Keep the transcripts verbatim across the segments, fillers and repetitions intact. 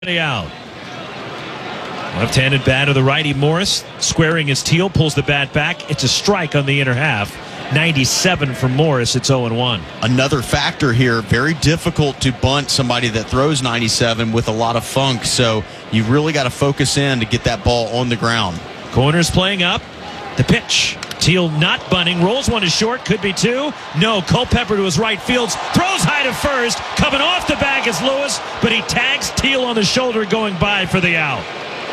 out. Left-handed bat of the righty Morris, squaring his teal, pulls the bat back. It's a strike on the inner half. ninety-seven for Morris. It's oh and one. Another factor here, very difficult to bunt somebody that throws ninety-seven with a lot of funk, so you really got to focus in to get that ball on the ground. Corners playing up. The pitch. Teal not bunting, rolls one to short, could be two. No, Culpepper to his right fields, throws high to first, coming off the bag is Lewis, but he tags Teal on the shoulder going by for the out.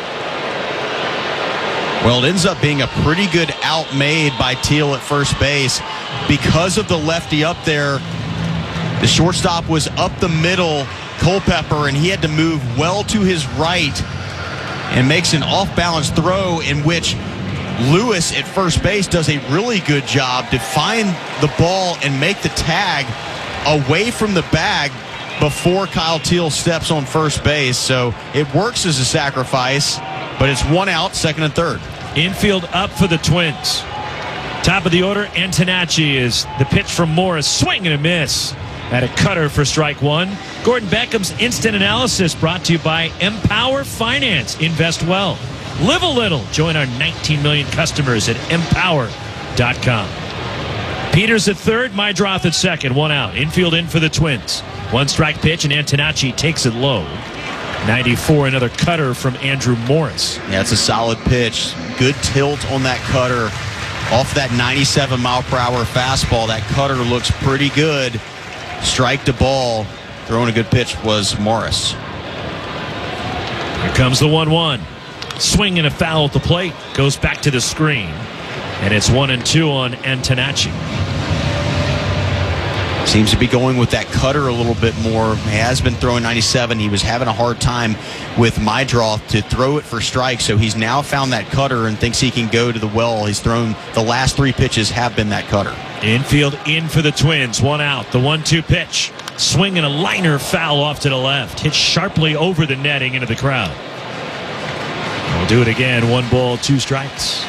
Well, it ends up being a pretty good out made by Teal at first base. Because of the lefty up there, the shortstop was up the middle, Culpepper, and he had to move well to his right and makes an off-balance throw in which Lewis at first base does a really good job to find the ball and make the tag away from the bag before Kyle Teal steps on first base. So it works as a sacrifice, but it's one out, second and third. Infield up for the Twins. Top of the order, Antonacci is the pitch from Morris. Swing and a miss. At a cutter for strike one. Gordon Beckham's instant analysis brought to you by Empower Finance. Invest well. Live a little. Join our nineteen million customers at empower dot com. Peters at third, Mydroth at second. One out. Infield in for the Twins. One strike pitch, and Antonacci takes it low. ninety-four, another cutter from Andrew Morris. Yeah, it's a solid pitch. Good tilt on that cutter. Off that ninety-seven mile per hour fastball, that cutter looks pretty good. Strike to ball. Throwing a good pitch was Morris. Here comes the one one. Swing and a foul at the plate. Goes back to the screen. And it's one and two on Antonacci. Seems to be going with that cutter a little bit more. He has been throwing ninety-seven. He was having a hard time with Mydroth to throw it for strikes, so he's now found that cutter and thinks he can go to the well. He's thrown the last three pitches have been that cutter. Infield in for the Twins. One out. The one two pitch. Swing and a liner foul off to the left. Hit sharply over the netting into the crowd. We'll do it again. One ball, two strikes.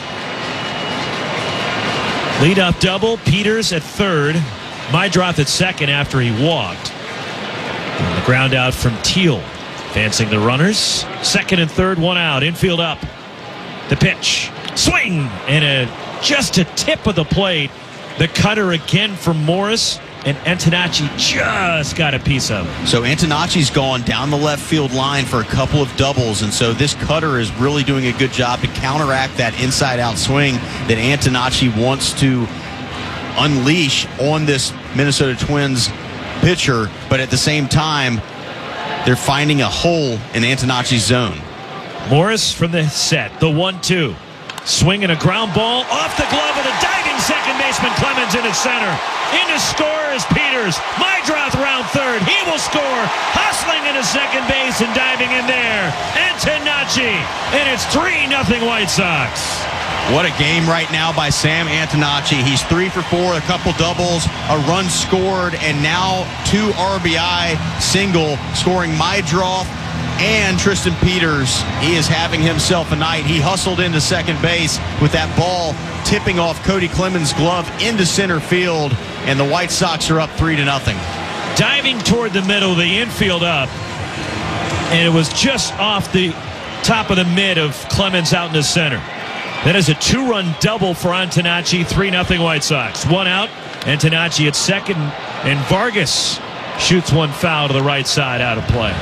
Lead-off double. Peters at third. Mydroth at second after he walked. And the ground out from Teal. Advancing the runners. Second and third, one out. Infield up. The pitch. Swing! And a, just a tip of the plate. The cutter again from Morris. And Antonacci just got a piece of it. So Antonacci's gone down the left field line for a couple of doubles, and so this cutter is really doing a good job to counteract that inside-out swing that Antonacci wants to unleash on this Minnesota Twins pitcher, but at the same time, they're finding a hole in Antonacci's zone. Morris from the set, the one two. Swing and a ground ball off the glove of the diving second baseman Clemens into center. In to score is Peters. Mydroth round third. He will score. Hustling into second base and diving in there. Antonacci. And it's three nothing White Sox. What a game right now by Sam Antonacci. He's three for four, a couple doubles, a run scored, and now two R B I single, scoring Mydroth and Tristan Peters. He is having himself a night. He hustled into second base with that ball tipping off Cody Clemens' glove into center field, and the White Sox are up three to nothing. Diving toward the middle, the infield up, and it was just off the top of the mid of Clemens out in the center. That is a two-run double for Antonacci, three nothing White Sox. One out, Antonacci at second, and Vargas shoots one foul to the right side out of play.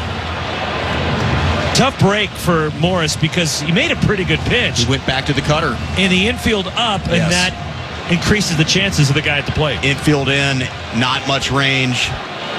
Tough break for Morris because he made a pretty good pitch. He went back to the cutter. And the infield up, and Yes. that increases the chances of the guy at the plate. Infield in, not much range.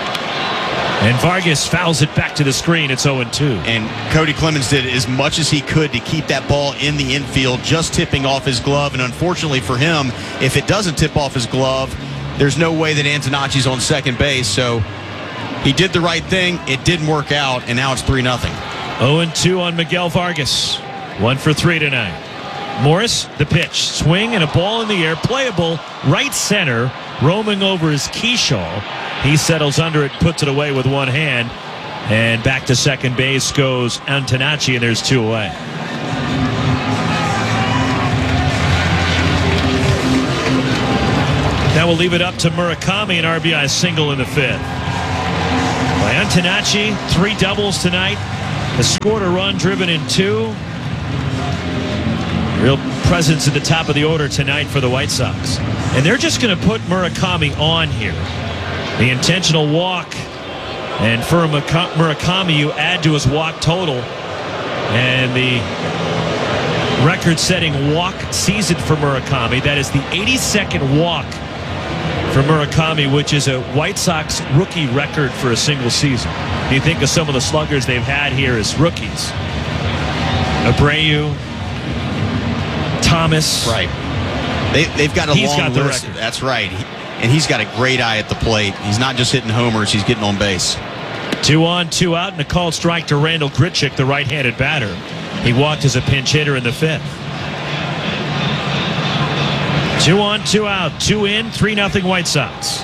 And Vargas fouls it back to the screen. It's oh and two. And Cody Clemens did as much as he could to keep that ball in the infield, just tipping off his glove. And unfortunately for him, if it doesn't tip off his glove, there's no way that Antonacci's on second base. So he did the right thing. It didn't work out, and now it's three nothing. oh and two on Miguel Vargas. One for three tonight. Morris, the pitch. Swing and a ball in the air. Playable right center. Roaming over is Keyshaw. He settles under it, puts it away with one hand. And back to second base goes Antonacci, and there's two away. That will leave it up to Murakami, an R B I single in the fifth. By Antonacci, three doubles tonight. has scored a run, driven in two. Real presence at the top of the order tonight for the White Sox. And they're just going to put Murakami on here. The intentional walk. And for Murakami, you add to his walk total. And the record-setting walk season for Murakami. That is the eighty-second walk for Murakami, which is a White Sox rookie record for a single season. You think of some of the sluggers they've had here as rookies. Abreu, Thomas. Right. They, they've got a He's long got the list. record. That's right. And he's got a great eye at the plate. He's not just hitting homers, he's getting on base. Two on, two out, and a called strike to Randal Grichuk, the right-handed batter. He walked as a pinch hitter in the fifth. Two on, two out, two in, three nothing White Sox.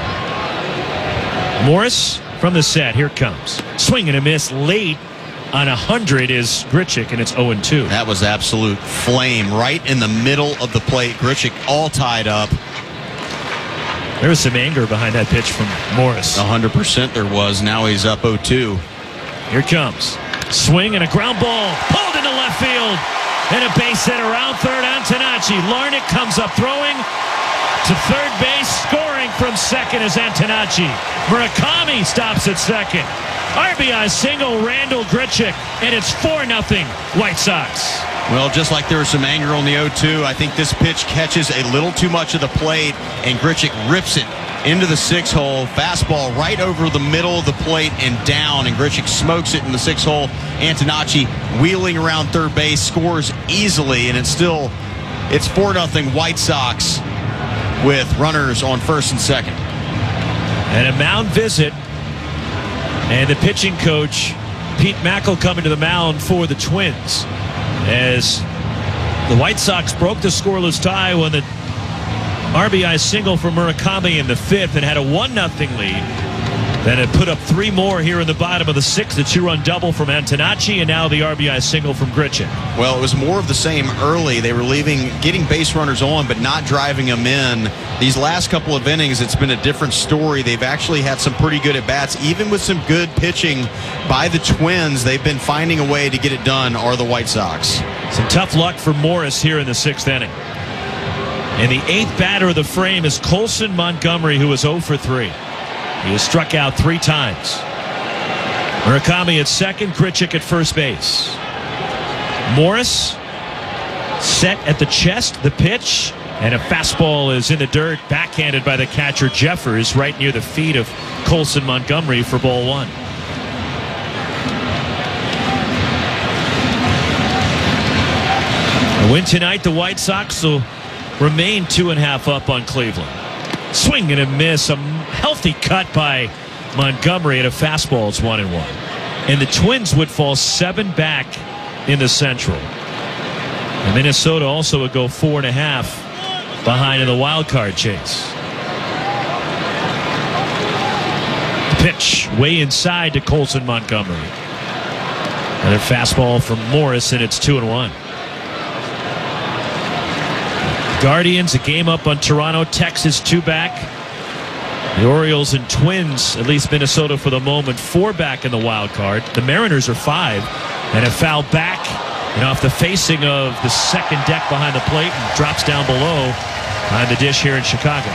Morris from the set. Here it comes. Swing and a miss late on one hundred is Grichuk, and it's oh and two. That was absolute flame right in the middle of the plate. Grichuk all tied up. There was some anger behind that pitch from Morris. one hundred percent there was. Now he's up oh two. Here it comes. Swing and a ground ball. Pulled into left field. And a base hit around third. Antonacci. Larnach comes up throwing to third base. Scoring from second is Antonacci. Murakami stops at second. R B I single, Randal Grichuk. And it's four nothing White Sox. Well, just like there was some anger on the oh two, I think this pitch catches a little too much of the plate, and Grichuk rips it into the six hole. Fastball right over the middle of the plate and down, and Grichuk smokes it in the six hole. Antonacci wheeling around third base, scores easily, and it's still it's four nothing White Sox with runners on first and second. And a mound visit, and the pitching coach Pete Mackel coming to the mound for the Twins, as the White Sox broke the scoreless tie when the R B I single for Murakami in the fifth and had a one nothing lead. Then it put up three more here in the bottom of the sixth. The two-run double from Antonacci, and now the R B I single from Grichuk. Well, it was more of the same early. They were leaving, getting base runners on, but not driving them in. These last couple of innings, it's been a different story. They've actually had some pretty good at-bats. Even with some good pitching by the Twins, they've been finding a way to get it done, are the White Sox. Some tough luck for Morris here in the sixth inning. And the eighth batter of the frame is Colson Montgomery, who is oh for three. He has struck out three times. Murakami at second, Grichuk at first base. Morris set at the chest, the pitch, and a fastball is in the dirt, backhanded by the catcher Jeffers, right near the feet of Colson Montgomery for ball one. A win tonight, the White Sox will remain two and a half up on Cleveland. Swing and a miss. A healthy cut by Montgomery at a fastball. It's one and one. And the Twins would fall seven back in the Central. And Minnesota also would go four and a half behind in the wild card chase. The pitch way inside to Colson Montgomery. Another fastball from Morris, and it's two and one. Guardians, a game up on Toronto. Texas, two back. The Orioles and Twins, at least Minnesota for the moment, four back in the wild card. The Mariners are five, and a foul back and off the facing of the second deck behind the plate, and drops down below behind the dish here in Chicago.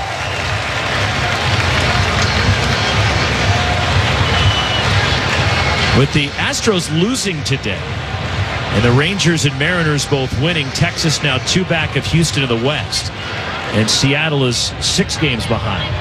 With the Astros losing today, and the Rangers and Mariners both winning, Texas now two back of Houston in the West. And Seattle is six games behind.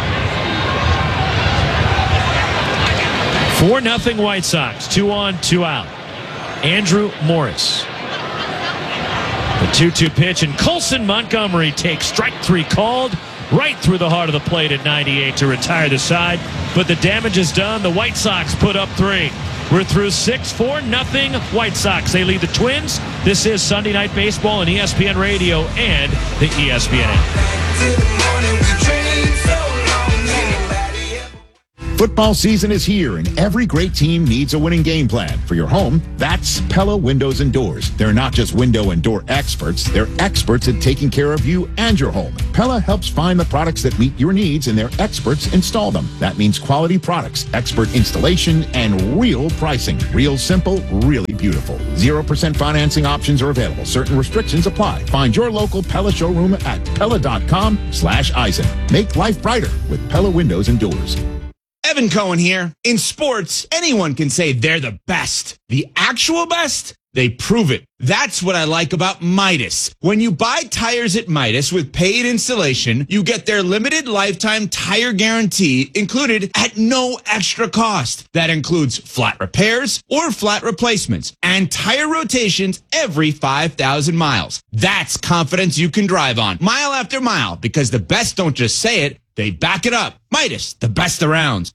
four nothing White Sox. Two on, two out. Andrew Morris. The two two pitch, and Colson Montgomery takes strike three called right through the heart of the plate at ninety-eight to retire the side. But the damage is done. The White Sox put up three. We're through six, four nothing White Sox. They lead the Twins. This is Sunday Night Baseball on E S P N Radio and the E S P N app. Football season is here, and every great team needs a winning game plan. For your home, that's Pella Windows and Doors. They're not just window and door experts, they're experts at taking care of you and your home. Pella helps find the products that meet your needs, and their experts install them. That means quality products, expert installation, and real pricing. Real simple, really beautiful. zero percent financing options are available. Certain restrictions apply. Find your local Pella showroom at Pella.com slash Eisen. Make life brighter with Pella Windows and Doors. Evan Cohen here. In sports, anyone can say they're the best. The actual best? They prove it. That's what I like about Midas. When you buy tires at Midas with paid installation, you get their limited lifetime tire guarantee included at no extra cost. That includes flat repairs or flat replacements and tire rotations every five thousand miles. That's confidence you can drive on mile after mile, because the best don't just say it, they back it up. Midas, the best around.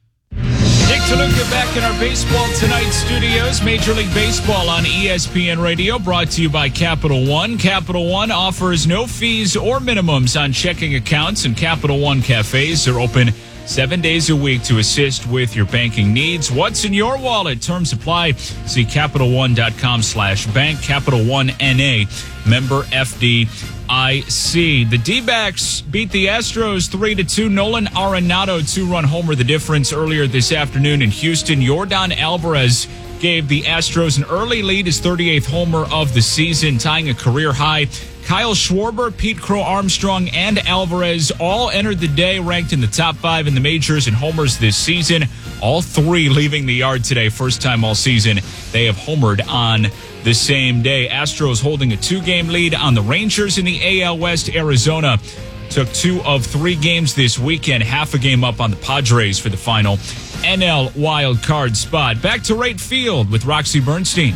Nick Taluka back in our Baseball Tonight studios. Major League Baseball on E S P N Radio, brought to you by Capital One. Capital One offers no fees or minimums on checking accounts, and Capital One cafes are open seven days a week to assist with your banking needs. What's in your wallet? Terms apply. See Capital One dot com slash bank. Capital One N A, member F D I C. The D-backs beat the Astros three to two. Nolan Arenado, two-run homer, the difference earlier this afternoon in Houston. Yordan Alvarez gave the Astros an early lead, his thirty-eighth homer of the season, tying a career high. Kyle Schwarber, Pete Crow Armstrong, and Alvarez all entered the day ranked in the top five in the majors in homers this season. All three leaving the yard today. First time all season they have homered on the same day. Astros holding a two-game lead on the Rangers in the A L West. Arizona took two of three games this weekend, half a game up on the Padres for the final N L wild card spot. Back to right field with Roxy Bernstein.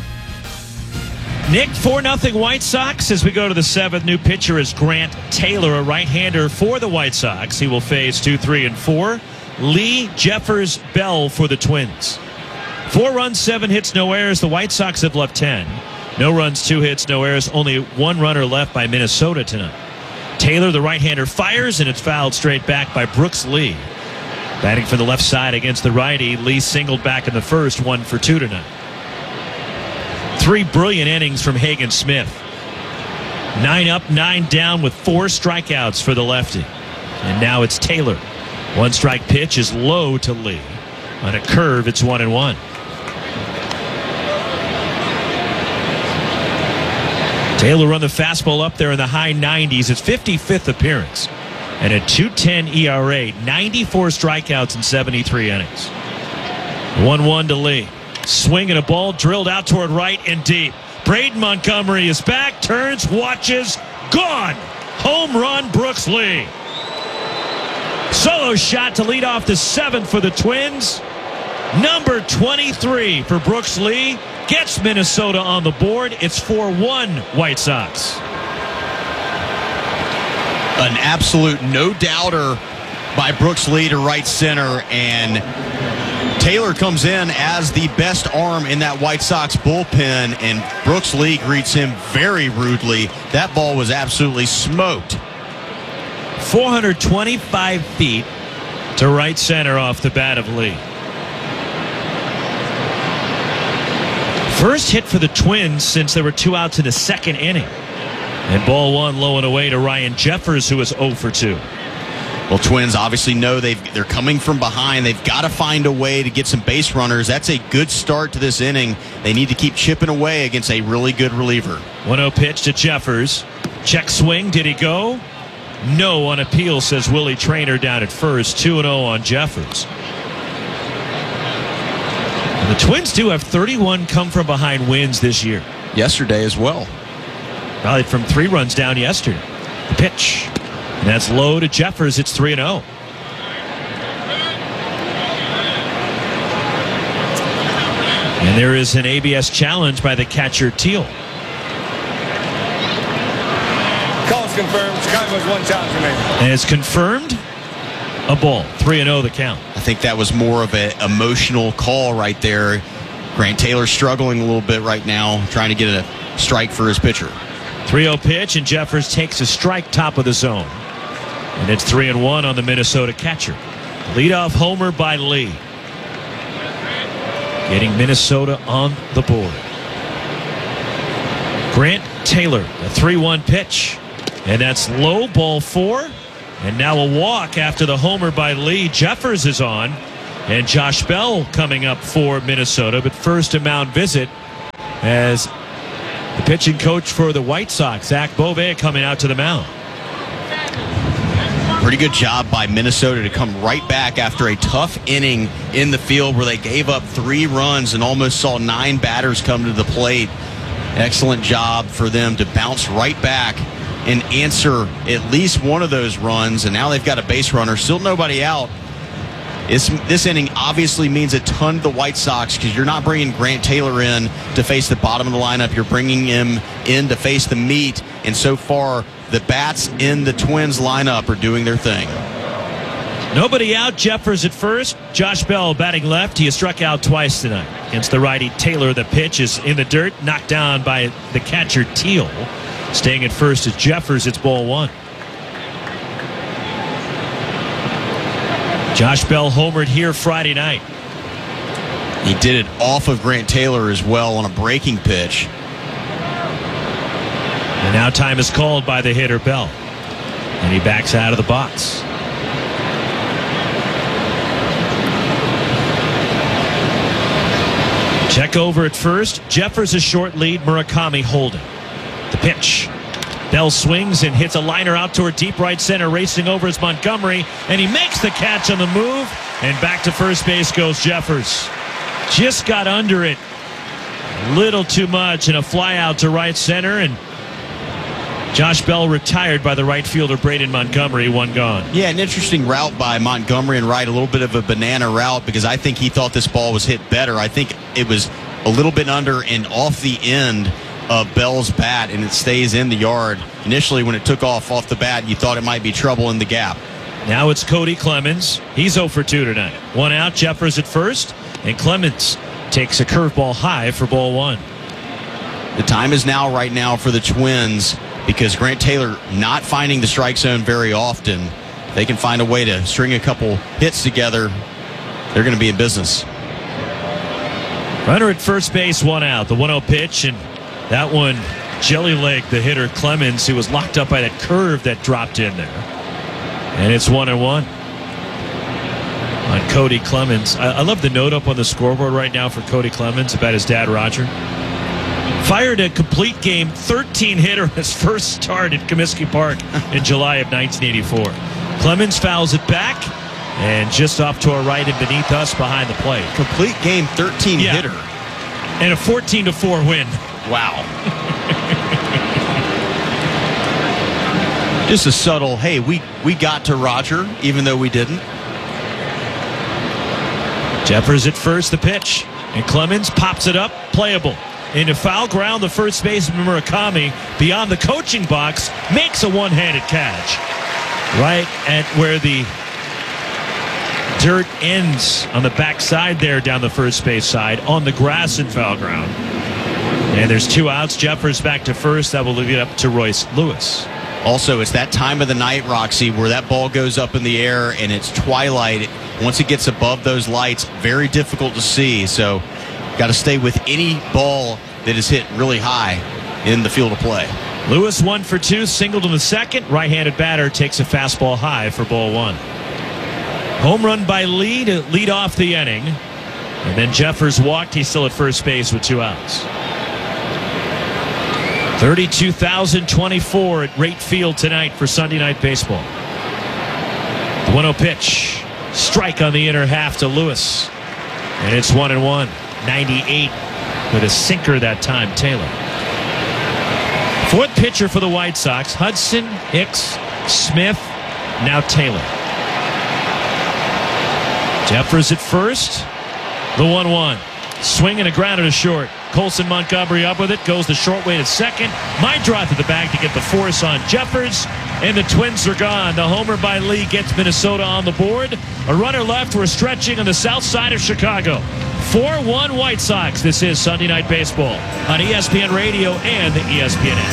Nick, four nothing White Sox as we go to the seventh. New pitcher is Grant Taylor, a right-hander for the White Sox. He will face two, three, and four. Lee Jeffers Bell for the Twins. Four runs, seven hits, no errors. The White Sox have left ten. No runs, two hits, no errors. Only one runner left by Minnesota tonight. Taylor, the right-hander, fires, and it's fouled straight back by Brooks Lee. Batting from the left side against the righty, Lee singled back in the first, one for two tonight. Three brilliant innings from Hagen Smith. Nine up, nine down with four strikeouts for the lefty. And now it's Taylor. One strike pitch is low to Lee. On a curve, it's one and one. Taylor run the fastball up there in the high nineties. His fifty-fifth appearance. And a two ten E R A. ninety-four strikeouts in seventy-three innings. one one to Lee. Swinging a ball drilled out toward right and deep. Braden Montgomery is back, turns, watches, gone. Home run, Brooks Lee. Solo shot to lead off the seventh for the Twins. Number twenty-three for Brooks Lee gets Minnesota on the board. It's four one White Sox. An absolute no-doubter by Brooks Lee to right center, and Taylor comes in as the best arm in that White Sox bullpen, and Brooks Lee greets him very rudely. That ball was absolutely smoked. four hundred twenty-five feet to right center off the bat of Lee. First hit for the Twins since there were two outs in the second inning. And ball one low and away to Ryan Jeffers, who is zero for two. Well, Twins obviously know they've, they're coming from behind. They've got to find a way to get some base runners. That's a good start to this inning. They need to keep chipping away against a really good reliever. one oh pitch to Jeffers. Check swing. Did he go? No on appeal, says Willie Traynor down at first. two and oh on Jeffers. And the Twins do have thirty-one come-from-behind wins this year. Yesterday as well. Rallied from three runs down yesterday. The pitch. And that's low to Jeffers. It's three and oh. And there is an A B S challenge by the catcher, Teal. Call is confirmed. Chicago has one challenge remaining. And it's confirmed. A ball. three and oh the count. I think that was more of an emotional call right there. Grant Taylor struggling a little bit right now, trying to get a strike for his pitcher. three oh pitch, and Jeffers takes a strike top of the zone. And it's three and one on the Minnesota catcher. Leadoff homer by Lee. Getting Minnesota on the board. Grant Taylor, a three one pitch. And that's low, ball four. And now a walk after the homer by Lee. Jeffers is on. And Josh Bell coming up for Minnesota. But first a mound visit as the pitching coach for the White Sox, Zach Bove, coming out to the mound. Pretty good job by Minnesota to come right back after a tough inning in the field where they gave up three runs and almost saw nine batters come to the plate. Excellent job for them to bounce right back and answer at least one of those runs. And now they've got a base runner. Still nobody out. This, this inning obviously means a ton to the White Sox because you're not bringing Grant Taylor in to face the bottom of the lineup. You're bringing him in to face the meat. And so far, the bats in the Twins lineup are doing their thing. Nobody out. Jeffers at first. Josh Bell batting left. He has struck out twice tonight against the righty Taylor. The pitch is in the dirt, knocked down by the catcher Teal. Staying at first is Jeffers. It's ball one. Josh Bell homered here Friday night. He did it off of Grant Taylor as well on a breaking pitch. And now time is called by the hitter Bell. And he backs out of the box. Check over at first. Jeffers a short lead. Murakami holding. The pitch. Bell swings and hits a liner out toward deep right center. Racing over is Montgomery. And he makes the catch on the move. And back to first base goes Jeffers. Just got under it. A little too much. And a fly out to right center. And Josh Bell retired by the right fielder Braden Montgomery. One gone. Yeah, an interesting route by Montgomery and right. A little bit of a banana route because I think he thought this ball was hit better. I think it was a little bit under and off the end of Bell's bat, and it stays in the yard. Initially, when it took off off the bat, you thought it might be trouble in the gap. Now it's Cody Clemens. He's oh for two tonight. One out, Jeffers at first, and Clemens takes a curveball high for ball one. The time is now right now for the Twins because Grant Taylor not finding the strike zone very often. If they can find a way to string a couple hits together, they're going to be in business. Runner at first base, one out. The one oh pitch, and that one jelly leg the hitter Clemens, who was locked up by that curve that dropped in there. And it's one and one on Cody Clemens. I, I love the note up on the scoreboard right now for Cody Clemens about his dad Roger. Fired a complete game thirteen hitter his first start at Comiskey Park in July of nineteen eighty-four. Clemens fouls it back and just off to our right and beneath us behind the plate. Complete game thirteen Yeah. hitter. And a fourteen to four win. Wow. Just a subtle, hey, we, we got to Roger, even though we didn't. Jeffers at first, the pitch. And Clemens pops it up, playable. Into foul ground, the first baseman Murakami, beyond the coaching box, makes a one-handed catch. Right at where the dirt ends on the backside there down the first base side, on the grass in foul ground. And there's two outs. Jeffers back to first. That will leave it up to Royce Lewis. Also, it's that time of the night, Roxy, where that ball goes up in the air and it's twilight. Once it gets above those lights, very difficult to see. So, got to stay with any ball that is hit really high in the field of play. Lewis one for two, singled in the second. Right-handed batter takes a fastball high for ball one. Home run by Lee to lead off the inning. And then Jeffers walked. He's still at first base with two outs. thirty-two thousand twenty-four at Rate Field tonight for Sunday Night Baseball. The one oh pitch. Strike on the inner half to Lewis. And it's one and one. ninety-eight with a sinker that time, Taylor. Fourth pitcher for the White Sox. Hudson, Hicks, Smith, now Taylor. Jeffers at first. The one one. Swing and a grounder to short. Colson Montgomery up with it. Goes the short way to second. Meidroth at the back to get the force on Jeffers. And the Twins are gone. The homer by Lee gets Minnesota on the board. A runner left. We're stretching on the south side of Chicago. four one White Sox. This is Sunday Night Baseball on E S P N Radio and the E S P N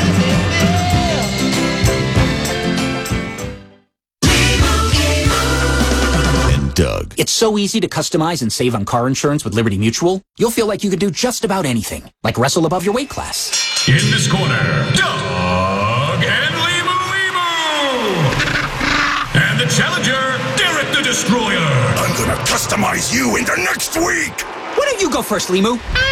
app. And It's so easy to customize and save on car insurance with Liberty Mutual. You'll feel like you could do just about anything, like wrestle above your weight class. In this corner, Doug and Limu Limu. And the challenger, Derek the Destroyer. I'm gonna customize you into next week. Why don't you go first, Limu?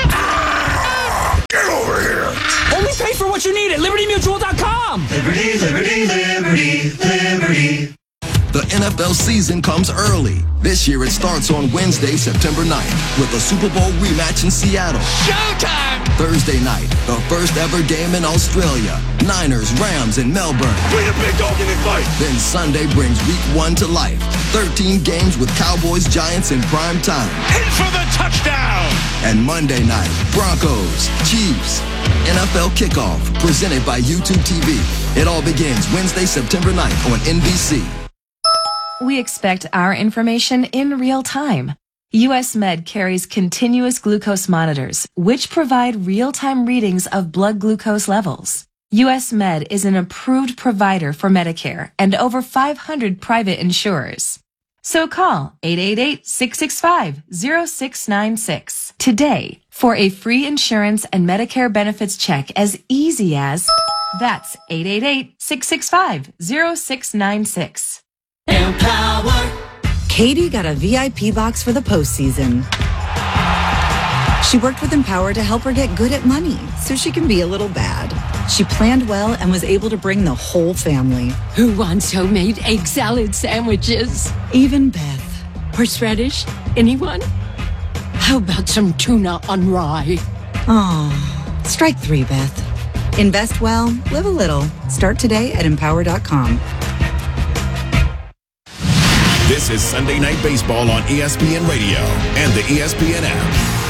Get over here. Only pay for what you need at Liberty Mutual dot com. Liberty, Liberty, Liberty, Liberty. The N F L season comes early. This year it starts on Wednesday, September ninth, with a Super Bowl rematch in Seattle. Showtime! Thursday night, the first ever game in Australia. Niners, Rams in Melbourne. We the big dog in this fight. Then Sunday brings week one to life. thirteen games with Cowboys, Giants in prime time. In for the touchdown! And Monday night, Broncos, Chiefs. N F L Kickoff, presented by YouTube T V. It all begins Wednesday, September ninth on N B C. We expect our information in real time. U S Med carries continuous glucose monitors, which provide real-time readings of blood glucose levels. U S Med is an approved provider for Medicare and over five hundred private insurers. So call eight eight eight, six six five, zero six nine six today for a free insurance and Medicare benefits check as easy as that's eight eight eight, six six five, zero six nine six. Empower. Katie got a V I P box for the postseason. She worked with Empower to help her get good at money so she can be a little bad. She planned well and was able to bring the whole family. Who wants homemade egg salad sandwiches? Even Beth. Horseradish? Anyone? How about some tuna on rye? Aw, strike three, Beth. Invest well, live a little. Start today at empower dot com. This is Sunday Night Baseball on E S P N Radio and the E S P N app.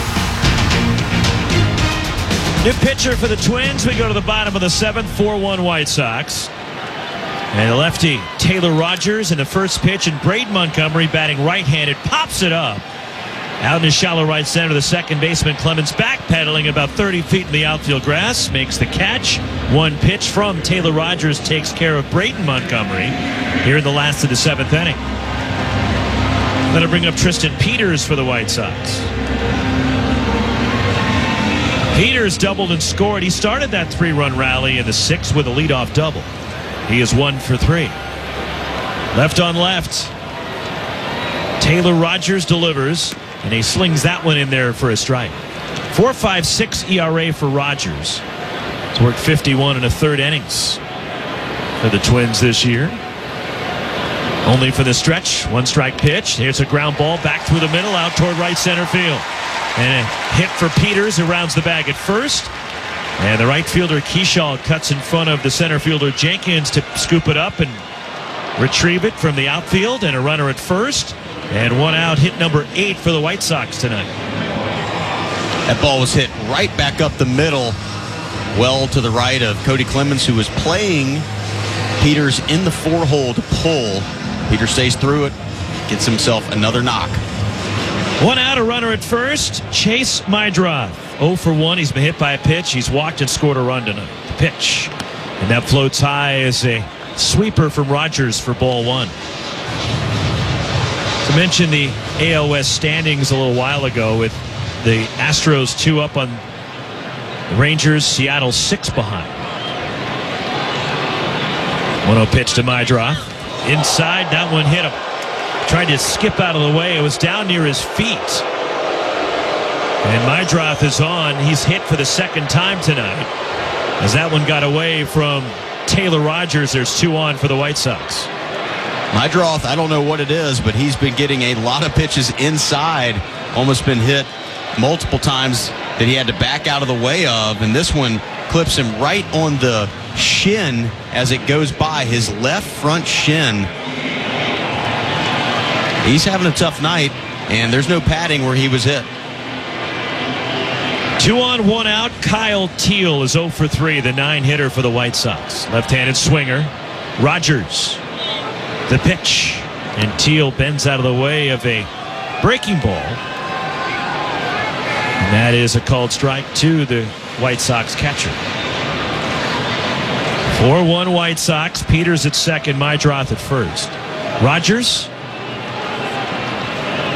New pitcher for the Twins. We go to the bottom of the seventh, four one White Sox. And the lefty, Taylor Rogers, in the first pitch, and Braden Montgomery batting right-handed, pops it up. Out in the shallow right center, the second baseman, Clemens, backpedaling about thirty feet in the outfield grass, makes the catch. One pitch from Taylor Rogers takes care of Braden Montgomery here in the last of the seventh inning. That'll bring up Tristan Peters for the White Sox. Peters doubled and scored. He started that three-run rally in the sixth with a leadoff double. He is one for three. Left on left. Taylor Rogers delivers, and he slings that one in there for a strike. four point five six E R A for Rogers. He's worked fifty-one and a third innings for the Twins this year. Only for the stretch. One strike pitch. Here's a ground ball back through the middle out toward right center field. And a hit for Peters, who rounds the bag at first. And the right fielder Keyshaw cuts in front of the center fielder Jenkins to scoop it up and retrieve it from the outfield. And a runner at first. And one out, hit number eight for the White Sox tonight. That ball was hit right back up the middle, well to the right of Cody Clemens, who was playing Peters in the four hole to pull. Peter stays through it, gets himself another knock. One out, a runner at first. Chase Mydroth, oh for one. He's been hit by a pitch. He's walked and scored a run tonight. The pitch. And that floats high as a sweeper from Rogers for ball one. To mention the A L West standings a little while ago, with the Astros two up on the Rangers, Seattle six behind. one oh pitch to Mydroth. Inside, that one hit him. Tried to skip out of the way. It was down near his feet. And Mydroth is on. He's hit for the second time tonight. As that one got away from Taylor Rogers, there's two on for the White Sox. Mydroth, I don't know what it is, but he's been getting a lot of pitches inside. Almost been hit multiple times that he had to back out of the way of. And this one clips him right on the shin as it goes by, his left front shin. He's having a tough night, and there's no padding where he was hit. Two on, one out. Kyle Teel is oh for three, the nine hitter for the White Sox. Left-handed swinger. Rogers, the pitch. And Teel bends out of the way of a breaking ball. And that is a called strike to the White Sox catcher. four one White Sox. Peters at second, Mydroth at first. Rogers.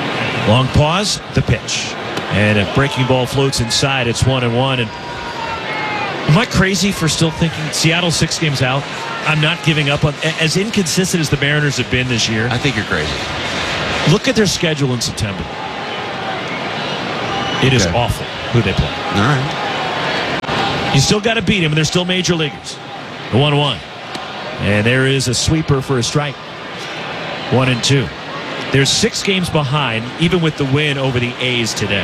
Long pause, the pitch. And a breaking ball floats inside. It's one and one. And am I crazy for still thinking Seattle six games out? I'm not giving up on, as inconsistent as the Mariners have been this year. I think you're crazy. Look at their schedule in September. It is Okay. awful who they play. All right. You still got to beat them, and they're still major leaguers. The one one. And there is a sweeper for a strike. One and two. They're six games behind, even with the win over the A's today.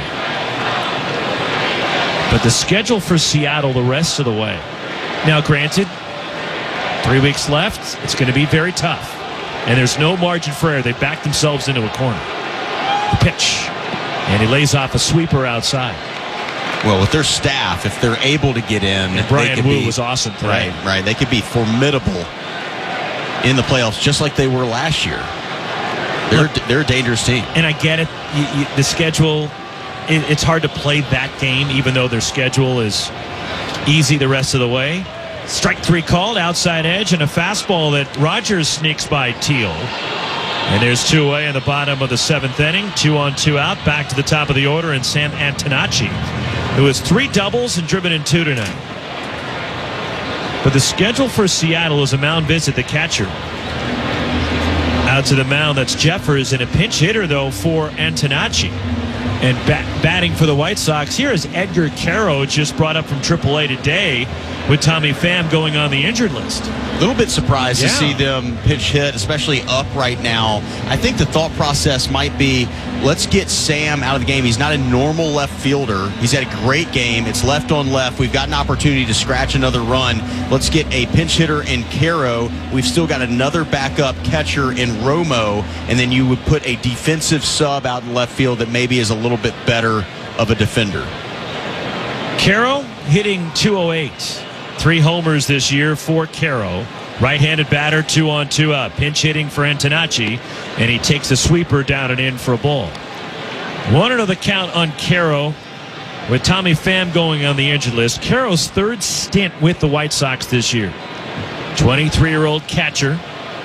But the schedule for Seattle the rest of the way. Now, granted, three weeks left. It's going to be very tough. And there's no margin for error. They backed themselves into a corner. The pitch. And he lays off a sweeper outside. Well, with their staff, if they're able to get in, And Brian they could Wu be, was awesome today. Right, right. They could be formidable in the playoffs, just like they were last year. They're Look, they're a dangerous team. And I get it. You, you, the schedule, it, it's hard to play that game, even though their schedule is easy the rest of the way. Strike three called, outside edge, and a fastball that Rogers sneaks by Teal. And there's two away in the bottom of the seventh inning. Two on, two out. Back to the top of the order, and Sam Antonacci, who has three doubles and driven in two tonight. But the schedule for Seattle is a mound visit, the catcher. Out to the mound, that's Jeffers, and a pinch hitter, though, for Antonacci. And bat- batting for the White Sox, here is Edgar Caro, just brought up from triple A today, with Tommy Pham going on the injured list. A little bit surprised Yeah. to see them pitch hit, especially up right now. I think the thought process might be, let's get Sam out of the game. He's not a normal left fielder. He's had a great game. It's left on left. We've got an opportunity to scratch another run. Let's get a pinch hitter in Caro. We've still got another backup catcher in Romo, and then you would put a defensive sub out in left field that maybe is a little bit better of a defender. Caro hitting two oh eight. Three homers this year for Caro. Right-handed batter, two on, two out. Pinch hitting for Antonacci, and he takes a sweeper down and in for a ball. One and oh the count on Caro, with Tommy Pham going on the injured list. Caro's third stint with the White Sox this year. twenty-three-year-old catcher.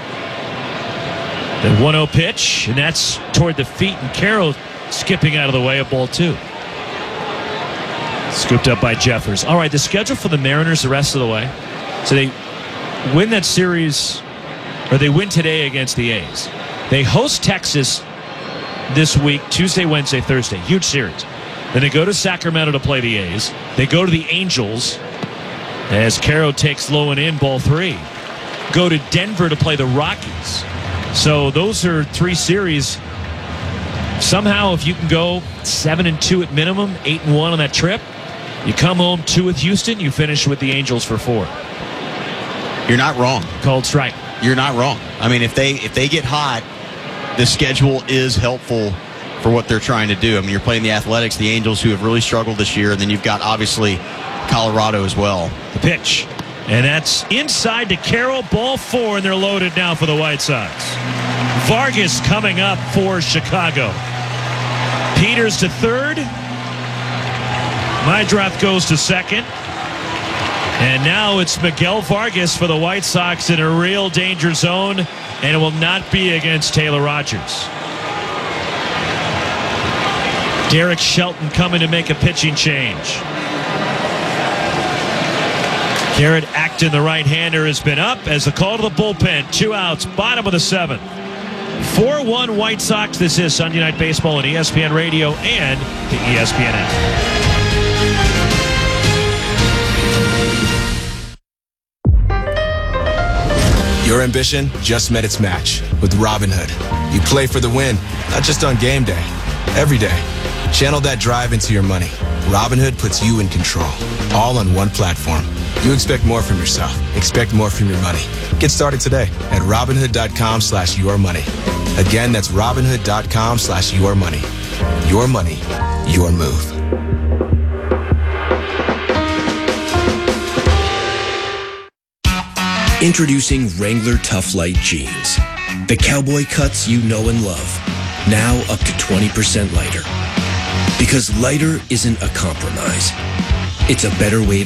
The one oh pitch, and that's toward the feet, and Caro skipping out of the way of ball two. Scooped up by Jeffers. All right, the schedule for the Mariners the rest of the way. So they win that series, or they win today against the A's. They host Texas this week, Tuesday, Wednesday, Thursday. Huge series. Then they go to Sacramento to play the A's. They go to the Angels as Caro takes low and in, ball three. Go to Denver to play the Rockies. So those are three series. Somehow, if you can go seven and two at minimum, eight and one on that trip, you come home two with Houston, you finish with the Angels for four. You're not wrong. Called strike. You're not wrong. I mean, if they if they get hot, the schedule is helpful for what they're trying to do. I mean, you're playing the Athletics, the Angels, who have really struggled this year, and then you've got, obviously, Colorado as well. The pitch. And that's inside to Caro, ball four, and they're loaded now for the White Sox. Vargas coming up for Chicago. Peters to third. Meidroth goes to second. And now it's Miguel Vargas for the White Sox in a real danger zone, and it will not be against Taylor Rogers. Derek Shelton coming to make a pitching change. Garrett Acton, the right-hander, has been up as the call to the bullpen. Two outs, bottom of the seventh. four one White Sox. This is Sunday Night Baseball on E S P N Radio and the E S P N app. Your ambition just met its match with Robinhood. You play for the win, not just on game day, every day. Channel that drive into your money. Robinhood puts you in control, all on one platform. You expect more from yourself. Expect more from your money. Get started today at Robinhood.com slash your money. Again, that's Robinhood.com slash your money. Your money, your move. Introducing Wrangler Tough Light Jeans. The cowboy cuts you know and love. Now up to twenty percent lighter. Because lighter isn't a compromise. It's a better way to